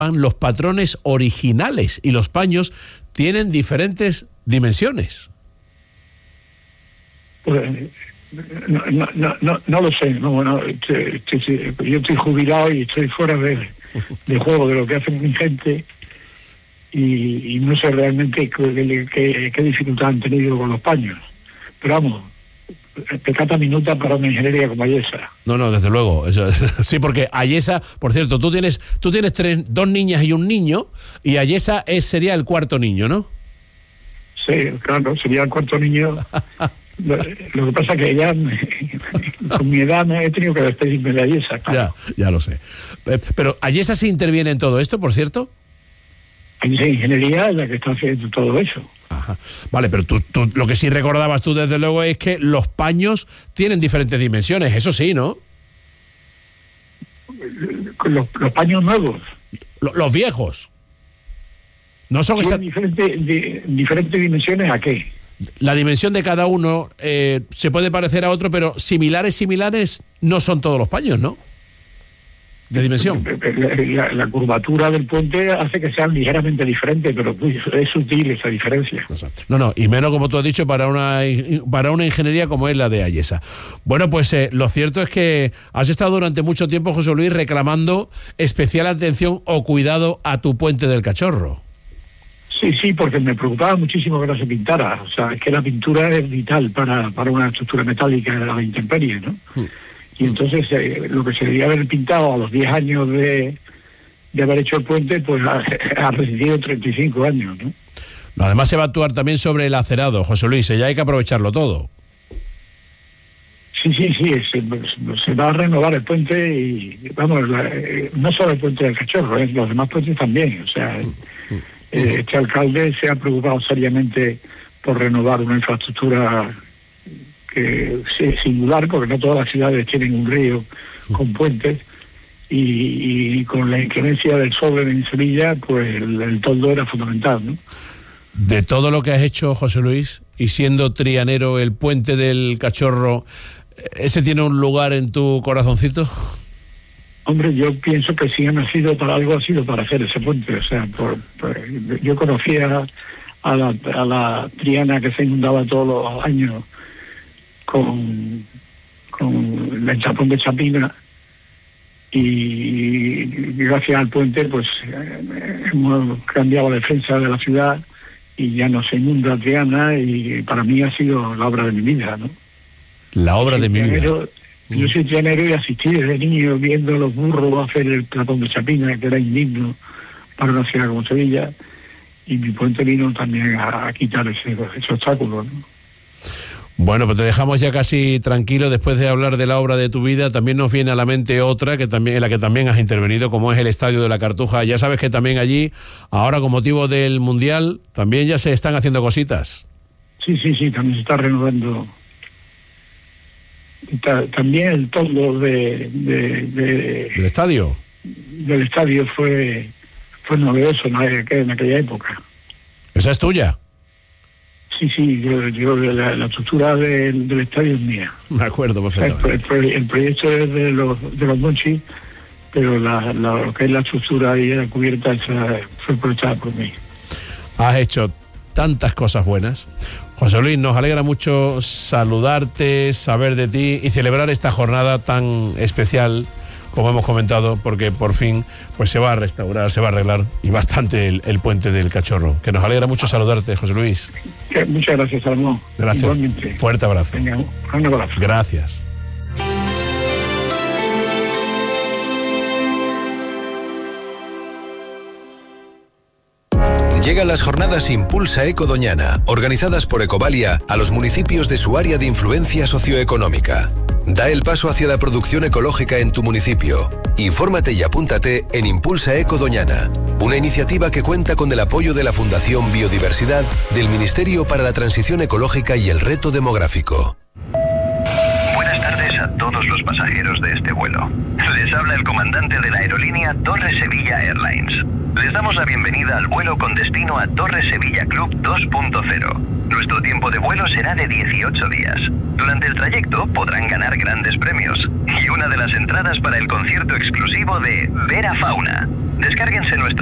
los patrones originales y los paños tienen diferentes dimensiones. Pues, no lo sé. Yo estoy jubilado y estoy fuera de juego de lo que hace mi gente y no sé realmente qué dificultad han tenido con los paños. Pero vamos, pecata minuta para una ingeniería como Ayesa. No, desde luego. Sí, porque Ayesa, por cierto, tú tienes dos niñas y un niño, y Ayesa sería el cuarto niño, ¿no? Sí, claro, sería el cuarto niño. Lo que pasa es que ya con mi edad me he tenido que despedirme de Ayesa. Claro. Ya lo sé. Pero Ayesa sí interviene en todo esto, por cierto. Ayesa Ingeniería es la que está haciendo todo eso. Ajá. Vale, pero tú lo que sí recordabas tú desde luego es que los paños tienen diferentes dimensiones, eso sí, ¿no? Los paños nuevos. Los viejos. No son esas diferentes dimensiones. ¿A qué? La dimensión de cada uno se puede parecer a otro, pero similares no son todos los paños, ¿no? De dimensión. La curvatura del puente hace que sean ligeramente diferentes, pero es sutil esa diferencia. No, y menos, como tú has dicho, para una ingeniería como es la de Ayesa. Bueno, pues lo cierto es que has estado durante mucho tiempo, José Luis, reclamando especial atención o cuidado a tu puente del Cachorro. Sí, porque me preocupaba muchísimo que no se pintara. O sea, es que la pintura es vital para una estructura metálica de la intemperie, ¿no? Y entonces lo que se debía haber pintado a los 10 años de haber hecho el puente, pues ha resistido 35 años, ¿no? Además se va a actuar también sobre el acerado, José Luis, ya hay que aprovecharlo todo. Sí, se va a renovar el puente y, vamos, no solo el puente del Cachorro, los demás puentes también. O sea, este alcalde se ha preocupado seriamente por renovar una infraestructura que es singular, porque no todas las ciudades tienen un río con puentes, y con la inclemencia del sol en Sevilla, pues el toldo era fundamental, ¿no? De todo lo que has hecho, José Luis, y siendo trianero, el puente del Cachorro, ¿ese tiene un lugar en tu corazoncito? Hombre, yo pienso que si ha nacido para algo, ha sido para hacer ese puente. O sea, yo conocía a la Triana, que se inundaba todos los años con el chapón de Chapina, y gracias al puente pues hemos cambiado la defensa de la ciudad y ya no se inunda Triana, y para mí ha sido la obra de mi vida, ¿no? La obra de mi vida. Yo soy trianero y asistí desde niño viendo los burros hacer el chapón de Chapina, que era indigno para una ciudad como Sevilla, y mi puente vino también a quitar ese obstáculo, ¿no? Bueno, pues te dejamos ya casi tranquilo después de hablar de la obra de tu vida. También nos viene a la mente otra en la que también has intervenido, como es el Estadio de la Cartuja. Ya sabes que también allí, ahora con motivo del Mundial, también ya se están haciendo cositas. Sí, también se está renovando. También el toldo del estadio. Del estadio fue novedoso en aquella época. ¿Esa es tuya? Sí, yo la estructura del estadio es mía. Me acuerdo perfectamente. El proyecto es de los Monchi, pero lo que es la estructura y la cubierta fue proyectada por mí. Has hecho tantas cosas buenas. José Luis, nos alegra mucho saludarte, saber de ti y celebrar esta jornada tan especial, como hemos comentado, porque por fin pues se va a restaurar, se va a arreglar, y bastante el puente del Cachorro. Que nos alegra mucho saludarte, José Luis. Muchas gracias, Salomón. Gracias. Igualmente. Fuerte abrazo. Venga, un abrazo. Gracias. Llegan las jornadas Impulsa Eco Doñana, organizadas por Ecovalia a los municipios de su área de influencia socioeconómica. Da el paso hacia la producción ecológica en tu municipio. Infórmate y apúntate en Impulsa Eco Doñana, una iniciativa que cuenta con el apoyo de la Fundación Biodiversidad, del Ministerio para la Transición Ecológica y el Reto Demográfico. Buenas tardes a todos los pasajeros de este vuelo. Les habla el comandante de la aerolínea Torre Sevilla Airlines. Les damos la bienvenida al vuelo con destino a Torre Sevilla Club 2.0. Nuestro tiempo de vuelo será de 18 días. Durante el trayecto podrán ganar grandes premios y una de las entradas para el concierto exclusivo de Vera Fauna. Descárguense nuestro